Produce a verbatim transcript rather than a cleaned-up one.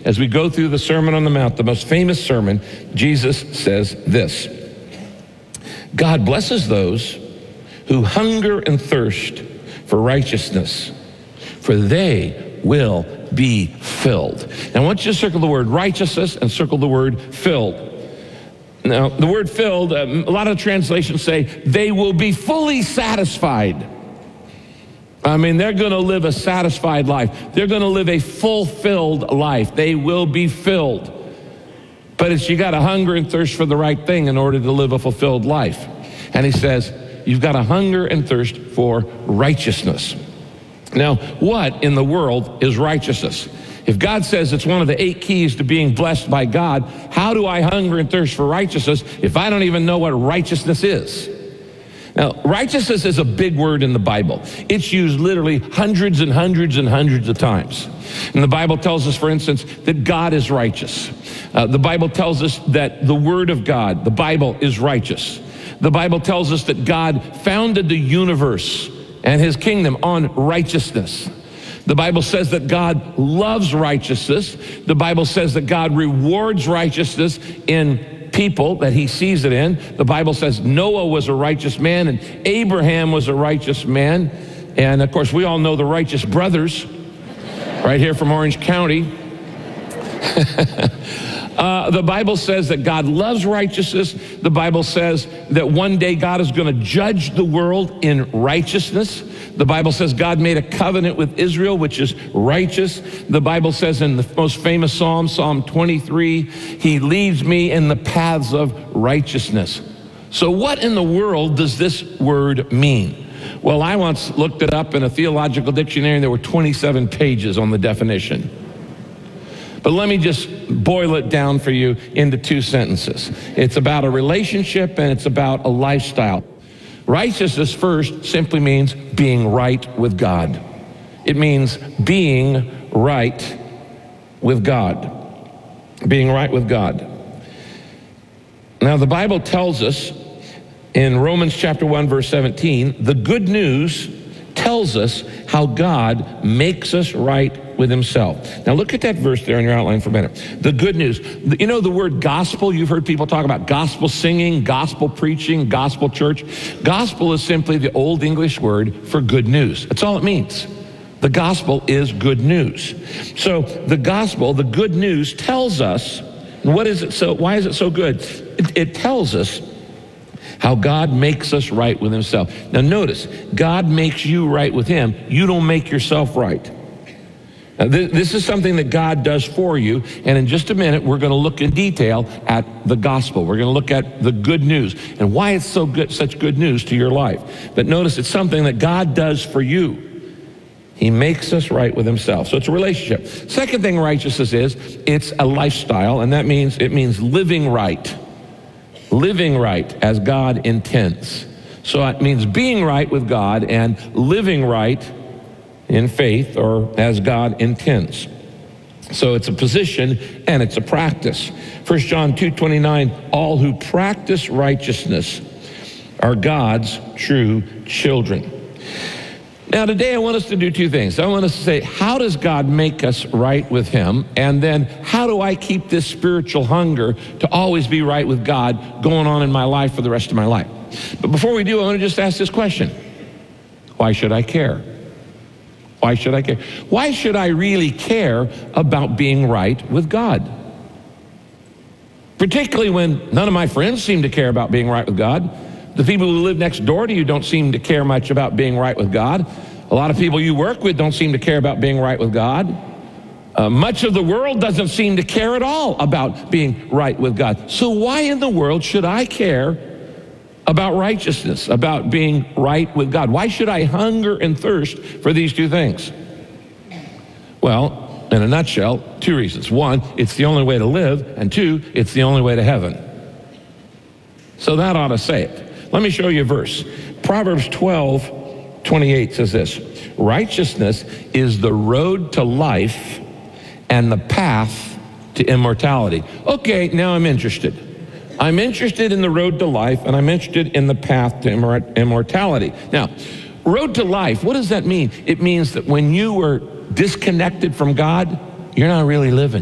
as we go through the Sermon on the Mount, the most famous sermon, Jesus says this: God blesses those who hunger and thirst for righteousness, for they will be filled. Now I want you to circle the word righteousness and circle the word filled. Now, the word filled, um, a lot of translations say they will be fully satisfied. I mean, they're going to live a satisfied life. They're going to live a fulfilled life. They will be filled. But it's you got to hunger and thirst for the right thing in order to live a fulfilled life. And he says, you've got to hunger and thirst for righteousness. Now, what in the world is righteousness? If God says it's one of the eight keys to being blessed by God, how do I hunger and thirst for righteousness if I don't even know what righteousness is? Now, righteousness is a big word in the Bible. It's used literally hundreds and hundreds and hundreds of times. And the Bible tells us, for instance, that God is righteous. Uh, the Bible tells us that the Word of God, the Bible, is righteous. The Bible tells us that God founded the universe and his kingdom on righteousness. The Bible says that God loves righteousness. The Bible says that God rewards righteousness in people that he sees it in. The Bible says Noah was a righteous man and Abraham was a righteous man. And of course, we all know the righteous brothers right here from Orange County. Uh, the Bible says that God loves righteousness. The Bible says that one day God is going to judge the world in righteousness. The Bible says God made a covenant with Israel, which is righteous. The Bible says in the most famous Psalm, Psalm twenty-three, he leads me in the paths of righteousness. So what in the world does this word mean? Well, I once looked it up in a theological dictionary, and there were twenty-seven pages on the definition. But let me just boil it down for you into two sentences. It's about a relationship and it's about a lifestyle. Righteousness first simply means being right with God. It means being right with God. Being right with God. Now the Bible tells us in Romans chapter one verse seventeen, the good news tells us how God makes us right with himself. Now look at that verse there in your outline for a minute. The good news. You know the word gospel, you've heard people talk about gospel singing, gospel preaching, gospel church. Gospel is simply the old English word for good news. That's all it means. The gospel is good news. So the gospel, the good news tells us, what is it so, why is it so good? It, it tells us how God makes us right with himself. Now notice, God makes you right with him. You don't make yourself right. Now, th- this is something that God does for you, and in just a minute, we're going to look in detail at the gospel. We're going to look at the good news and why it's so good, such good news to your life. But notice, it's something that God does for you. He makes us right with himself. So it's a relationship. Second thing righteousness is, it's a lifestyle, and that means it means living right. Living right as God intends. So it means being right with God and living right in faith or as God intends. So it's a position and it's a practice. First John two twenty-nine, all who practice righteousness are God's true children. Now today I want us to do two things. I want us to say, how does God make us right with him? And then how do I keep this spiritual hunger to always be right with God going on in my life for the rest of my life? But before we do, I want to just ask this question. Why should I care? Why should I care? Why should I really care about being right with God? Particularly when none of my friends seem to care about being right with God. The people who live next door to you don't seem to care much about being right with God. A lot of people you work with don't seem to care about being right with God. Uh, much of the world doesn't seem to care at all about being right with God. So why in the world should I care about righteousness, about being right with God? Why should I hunger and thirst for these two things? Well, in a nutshell, two reasons. One, it's the only way to live, and two, it's the only way to heaven. So that ought to say it. Let me show you a verse. Proverbs twelve twenty-eight says this, righteousness is the road to life and the path to immortality. Okay, now I'm interested. I'm interested in the road to life, and I'm interested in the path to immor- immortality. Now, road to life, what does that mean? It means that when you were disconnected from God, you're not really living.